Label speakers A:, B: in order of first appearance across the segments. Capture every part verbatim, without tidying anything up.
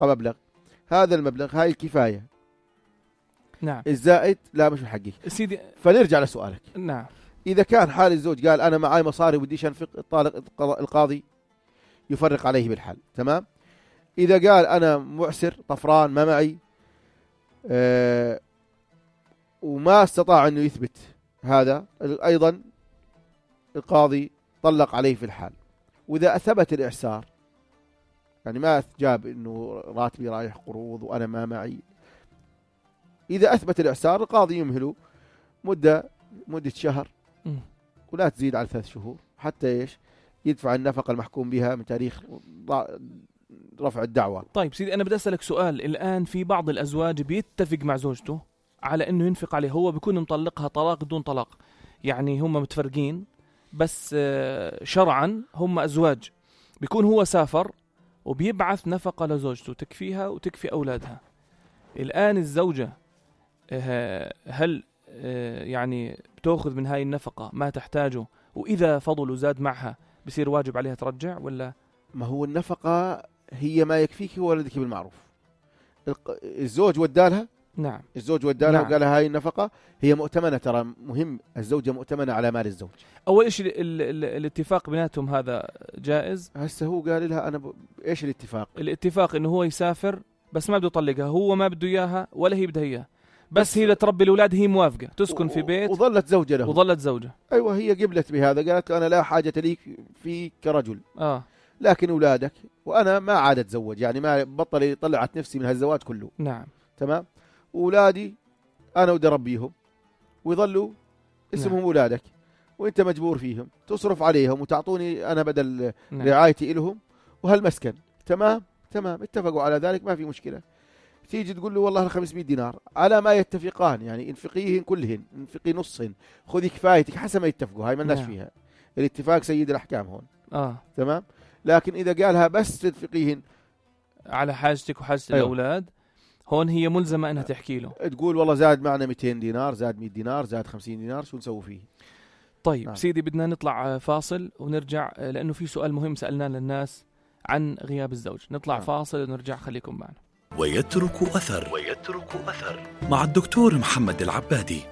A: مبلغ، هذا المبلغ هاي الكفاية.
B: نعم.
A: الزائد لا مش حقي
B: سيدي.
A: فنرجع لسؤالك.
B: نعم.
A: إذا كان حال الزوج قال أنا معاي مصاري وديش أنفق، الطالق القاضي يفرق عليه بالحل. تمام. إذا قال أنا معسر طفران ما معي أه وما استطاع أنه يثبت هذا، أيضا القاضي طلق عليه في الحال. وإذا أثبت الإعسار، يعني ما جاب أنه راتبي رايح قروض وأنا ما معي، إذا أثبت الإعسار القاضي يمهله مدة مدة شهر
B: م.
A: ولا تزيد على ثلاث شهور حتى إيش يدفع النفقة المحكوم بها من تاريخ رفع الدعوة.
B: طيب سيدي، أنا بدي أسألك سؤال. الآن في بعض الأزواج بيتفق مع زوجته على أنه ينفق عليه، هو بيكون مطلقها طلاق دون طلاق، يعني هم متفرقين بس شرعا هم أزواج، بيكون هو سافر وبيبعث نفقة لزوجته تكفيها وتكفي أولادها. الآن الزوجة هل يعني بتأخذ من هاي النفقة ما تحتاجه، وإذا فضل وزاد معها بصير واجب عليها ترجع ولا؟
A: ما هو النفقة هي ما يكفيك وولدك بالمعروف. الزوج ودالها.
B: نعم.
A: الزوج ودالها.
B: نعم.
A: وقال هاي النفقة هي مؤتمنة، ترى مهم الزوجة مؤتمنة على مال الزوج.
B: أول شيء ال ال الاتفاق بيناتهم هذا جائز.
A: هسه هو قال لها أنا ب... إيش الاتفاق؟
B: الاتفاق إنه هو يسافر بس ما بده يطلقها، هو ما بده إياها ولا هي بدها إياه، بس, بس هي لتربي الأولاد، هي موافقة تسكن في بيت
A: وظلت زوجة له.
B: وظلت زوجة.
A: أيوة هي قبلت بهذا، قالت أنا لا حاجة لي في كرجل.
B: آه.
A: لكن أولادك وأنا ما عاد أتزوج، يعني ما بطل طلعت نفسي من هالزواج كله.
B: نعم.
A: تمام. أولادي أنا ودي ربيهم ويظلوا اسمهم نعم. أولادك، وإنت مجبور فيهم تصرف عليهم وتعطوني أنا بدل نعم. رعايتي إلهم وهالمسكن. تمام. تمام. اتفقوا على ذلك ما في مشكلة. تيجي تقول له والله خمسمائة دينار على ما يتفقان، يعني انفقيهن كلهن، انفقي نصهن، خذي كفايتك حسب ما يتفقوا. هاي ما الناس نعم. فيها الاتفاق سيد الأحكام هون.
B: آه.
A: تمام. لكن إذا قالها بس تنفقيهن
B: على حاجتك وحاجة أيوه. الأولاد، هون هي ملزمة أنها تحكي له،
A: تقول والله زاد معنا مئتين دينار، زاد مئة دينار، زاد خمسين دينار، شو نسوي فيه؟
B: طيب نعم. سيدي بدنا نطلع فاصل ونرجع، لأنه في سؤال مهم سألناه للناس عن غياب الزوج. نطلع نعم. فاصل ونرجع، خليكم معنا.
C: ويترك أثر ويترك أثر مع الدكتور محمد العبادي.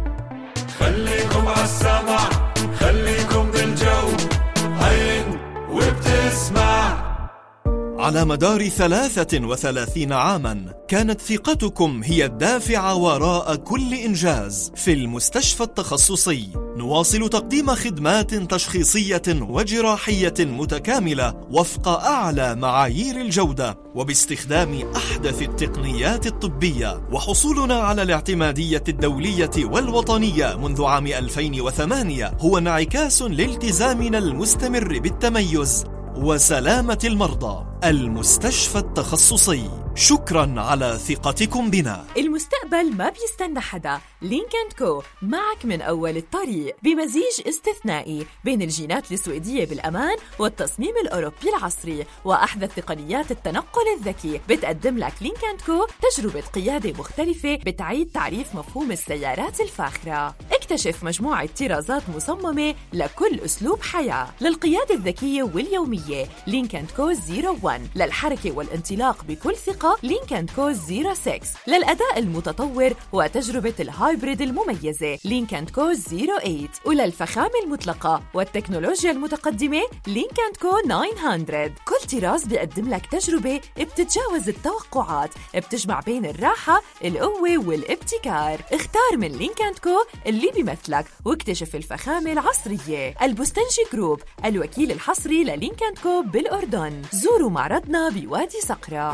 D: خليكم عالسمع، خليكم بالجو، هين وبتسمع.
C: على مدار ثلاثة وثلاثين عاماً كانت ثقتكم هي الدافع وراء كل إنجاز. في المستشفى التخصصي نواصل تقديم خدمات تشخيصية وجراحية متكاملة وفق أعلى معايير الجودة وباستخدام أحدث التقنيات الطبية، وحصولنا على الاعتمادية الدولية والوطنية منذ عام ألفين وثمانية هو انعكاس لالتزامنا المستمر بالتميز وسلامة المرضى. المستشفى التخصصي، شكرا على ثقتكم بنا.
E: المستقبل ما بيستنى حدا. لينك أند كو معك من أول الطريق بمزيج استثنائي بين الجينات السويدية بالأمان والتصميم الأوروبي العصري وأحدث تقنيات التنقل الذكي. بتقدم لك لينك أند كو تجربة قيادة مختلفة بتعيد تعريف مفهوم السيارات الفاخرة. اكتشف مجموعة طرازات مصممة لكل أسلوب حياة. للقيادة الذكية واليومية لينك أند كو صفر واحد، للحركة والانطلاق بكل ثقة لينك أند كو صفر ستة، للأداء المتطور وتجربة الهايبريد المميزة لينك أند كو صفر ثمانية، وللفخامة المطلقة والتكنولوجيا المتقدمة لينك أند كو تسعمية. كل طراز بيقدم لك تجربة بتتجاوز التوقعات، بتجمع بين الراحة، القوة والابتكار. اختار من لينك أند كو اللي بيمثلك واكتشف الفخامة العصرية. البستنجي جروب، الوكيل الحصري للينك أند كو بالأردن. زوروا معرضنا بوادي صقرة.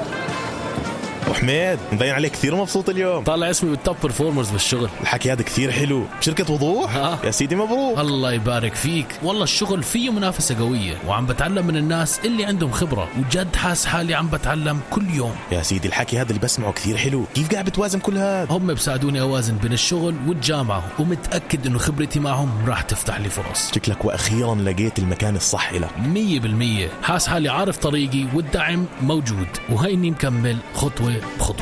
F: وحميد مبين عليك كثير مبسوط اليوم،
G: طالع اسمي بالتوب برفورمرز بالشغل.
F: الحكي هذا كثير حلو. بشركة وضوح؟
G: ها.
F: يا سيدي مبروك.
G: الله يبارك فيك. والله الشغل فيه منافسة قوية وعم بتعلم من الناس اللي عندهم خبرة، وجد حاس حالي عم بتعلم كل يوم.
F: يا سيدي الحكي هذا اللي بسمعه كثير حلو. كيف قاعد بتوازن كل هذا؟
G: هم بساعدوني أوازن بين الشغل والجامعة، ومتأكد إنه خبرتي معهم راح تفتح لي فرص.
F: شكلك وأخيرا لقيت المكان الصح لك.
G: مية بالمية. حاس حالي عارف طريقي والدعم موجود، وهيني مكمل خطوة بخطوة.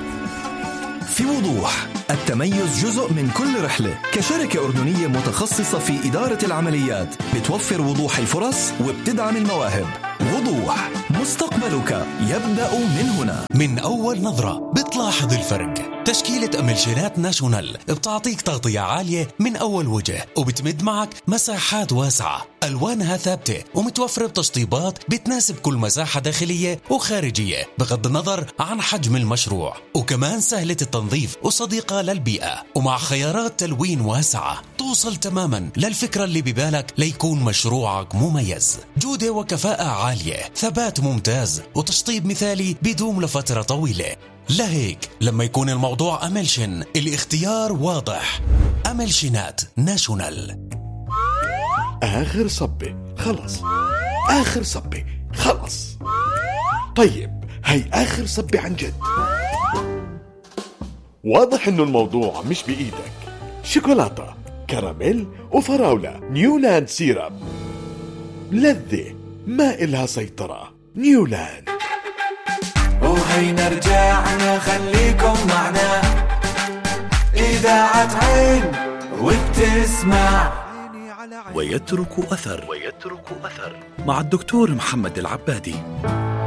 C: في وضوح، التميز جزء من كل رحلة. كشركة أردنية متخصصة في إدارة العمليات بتوفر وضوح الفرص وبتدعم المواهب. وضوح مستقبلك يبدأ من هنا. من أول نظرة بتلاحظ الفرق. تشكيلة أملشينات ناشونال بتعطيك تغطية عالية من أول وجه، وبتمد معك مساحات واسعة، ألوانها ثابتة ومتوفرة بتشطيبات بتناسب كل مساحة داخلية وخارجية بغض النظر عن حجم المشروع، وكمان سهلة التنظيف وصديقة للبيئة، ومع خيارات تلوين واسعة توصل تماما للفكرة اللي ببالك ليكون مشروعك مميز. جودة وكفاءة عالية، ثبات ممتاز، وتشطيب مثالي بيدوم لفترة طويلة. لهيك لما يكون الموضوع أملشن الاختيار واضح. أملشنات ناشونال.
H: آخر صبة خلص، آخر صبة خلص. طيب هاي آخر صبة عن جد. واضح إنه الموضوع مش بإيدك. شوكولاتة، كراميل وفراولة، نيولاند سيرب، لذة ما إلها سيطرة. نيولاند.
D: وهينا رجعنا خليكم معنا، إذاعة عين وبتسمع
I: ويترك أثر ويترك أثر مع الدكتور محمد العبادي.